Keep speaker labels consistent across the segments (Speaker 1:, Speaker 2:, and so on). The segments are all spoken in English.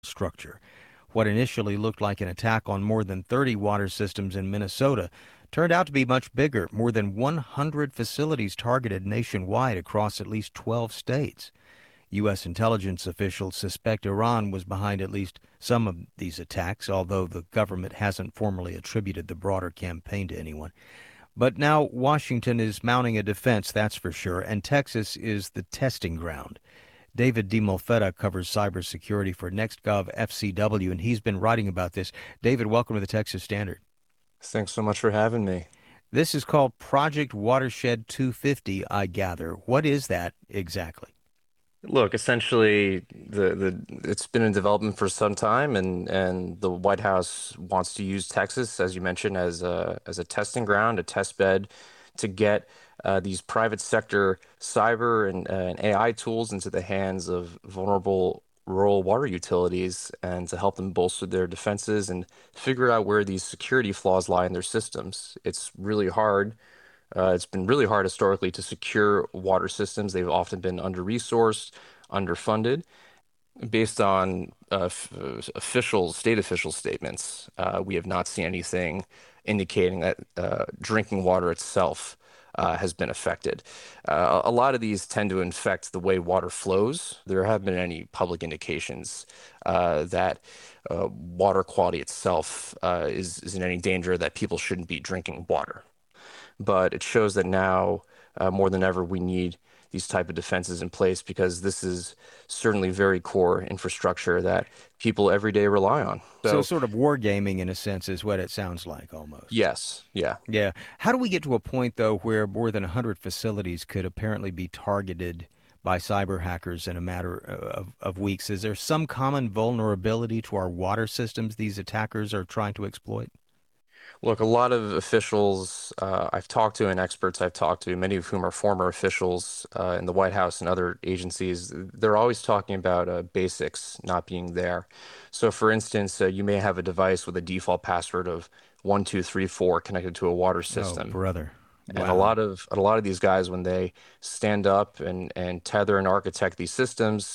Speaker 1: structure. What initially looked like an attack on more than 30 water systems in Minnesota turned out to be much bigger, more than 100 facilities targeted nationwide across at least 12 states. U.S. intelligence officials suspect Iran was behind at least some of these attacks, although the government hasn't formally attributed the broader campaign to anyone. But now Washington is mounting a defense, that's for sure, and Texas is the testing ground. David DeMolfetta covers cybersecurity for NextGov FCW, and he's been writing about this. David, welcome to the Texas Standard.
Speaker 2: Thanks so much for having me.
Speaker 1: This is called Project Watershed 250, I gather. What is that exactly?
Speaker 2: Look, essentially, the it's been in development for some time, and the White House wants to use Texas, as you mentioned, as a testing ground, a test bed, to get these private sector cyber and AI tools into the hands of vulnerable rural water utilities, and to help them bolster their defenses and figure out where these security flaws lie in their systems. It's really hard. It's been really hard historically to secure water systems. They've often been under-resourced, underfunded. Based on state official statements, we have not seen anything indicating that drinking water itself has been affected. A lot of these tend to infect the way water flows. There haven't been any public indications that water quality itself is in any danger, that people shouldn't be drinking water. But it shows that now more than ever we need these type of defenses in place, because this is certainly very core infrastructure that people every day rely on.
Speaker 1: So,
Speaker 2: So
Speaker 1: sort of wargaming in a sense is what it sounds like almost.
Speaker 2: yes, yeah.
Speaker 1: Yeah. How do we get to a point, though, where more than 100 facilities could apparently be targeted by cyber hackers in a matter of weeks? Is there some common vulnerability to our water systems these attackers are trying to exploit?
Speaker 2: Look, a lot of officials I've talked to and experts I've talked to, many of whom are former officials in the White House and other agencies, they're always talking about basics not being there. So, for instance, you may have a device with a default password of 1234 connected to a water
Speaker 1: Oh,
Speaker 2: system.
Speaker 1: brother.
Speaker 2: And a
Speaker 1: Wow.
Speaker 2: lot of these guys, when they stand up and tether and architect these systems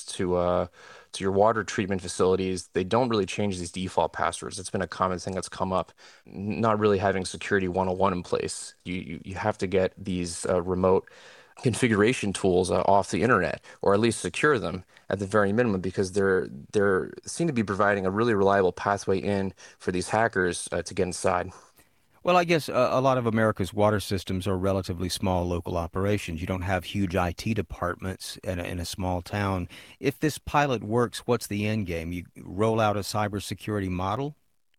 Speaker 2: to your water treatment facilities, they don't really change these default passwords. It's been a common thing that's come up. Not really having security 101 in place. You have to get these remote configuration tools off the internet, or at least secure them at the very minimum, because they're seem to be providing a really reliable pathway in for these hackers to get inside.
Speaker 1: Well, I guess a lot of America's water systems are relatively small local operations. You don't have huge IT departments in a small town. If this pilot works, what's the end game? You roll out a cybersecurity model?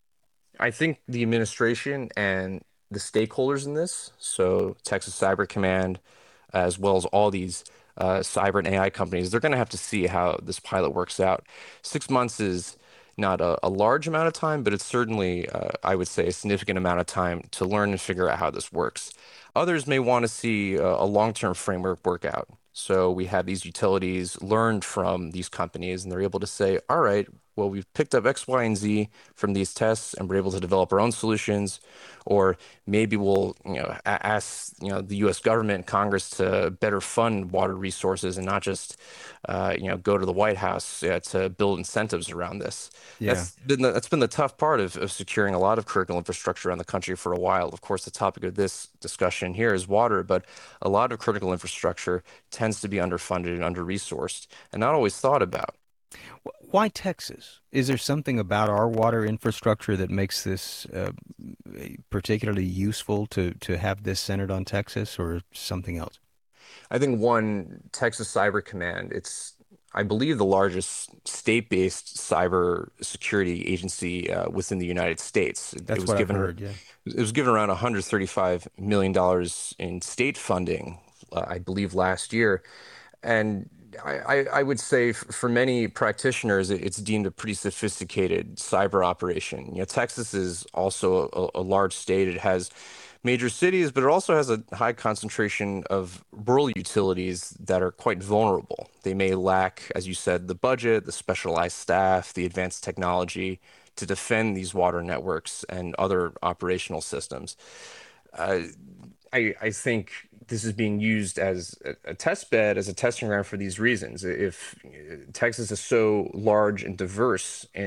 Speaker 2: I think the administration and the stakeholders in this, so Texas Cyber Command, as well as all these cyber and AI companies, they're going to have to see how this pilot works out. 6 months is not a large amount of time, but it's certainly, I would say, a significant amount of time to learn and figure out how this works. Others may want to see a long-term framework work out. So we have these utilities learned from these companies, and they're able to say, all right, well, we've picked up X, Y, and Z from these tests, and we're able to develop our own solutions. Or maybe we'll, ask, the U.S. government and Congress to better fund water resources, and not just, go to the White House to build incentives around this.
Speaker 1: Yeah.
Speaker 2: That's been the tough part of securing a lot of critical infrastructure around the country for a while. Of course, the topic of this discussion here is water, but a lot of critical infrastructure tends to be underfunded and under-resourced, and not always thought about.
Speaker 1: Why Texas? Is there something about our water infrastructure that makes this particularly useful to have this centered on Texas, or something else?
Speaker 2: I think one, Texas Cyber Command, it's, I believe, the largest state-based cyber security agency within the United States.
Speaker 1: That's what I've heard, yeah.
Speaker 2: It was given around $135 million in state funding, I believe, last year. And I would say for many practitioners, it's deemed a pretty sophisticated cyber operation. Texas is also a large state. It has major cities, but it also has a high concentration of rural utilities that are quite vulnerable. They may lack, as you said, the budget, the specialized staff, the advanced technology to defend these water networks and other operational systems. Uh, I think this is being used as a test bed, as a testing ground for these reasons. If Texas is so large and diverse